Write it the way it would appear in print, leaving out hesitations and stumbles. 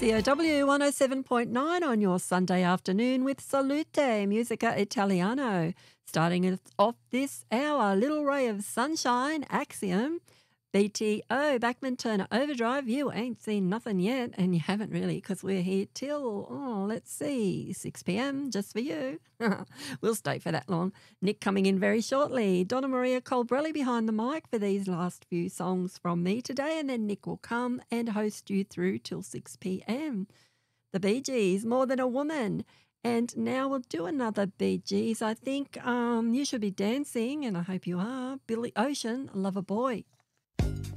COW 107.9 on your Sunday afternoon with Salute Musica Italiano. Starting us off this hour, Little Ray of Sunshine, Axiom, BTO, Backman Turner Overdrive. You ain't seen nothing yet, and you haven't really, because we're here till, let's see, 6 p.m. just for you. We'll stay for that long. Nick coming in very shortly. Donna Maria Colbrelli behind the mic for these last few songs from me today, and then Nick will come and host you through till 6 p.m. The Bee Gees, More Than a Woman. And now we'll do another Bee Gees. I think you should be dancing, and I hope you are. Billy Ocean, Lover Boy.